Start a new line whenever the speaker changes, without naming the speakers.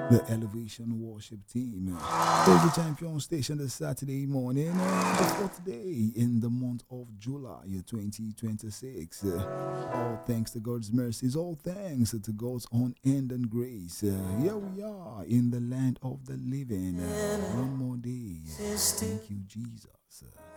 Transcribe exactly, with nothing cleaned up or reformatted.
the Elevation Worship Team. There's the Champion Station this Saturday morning, uh, the fourth day in the month of July twenty twenty-six. Uh, all thanks to God's mercies, all thanks to God's unending grace. Uh, here we are in the land of the living. Uh, one more day. Thank you, Jesus.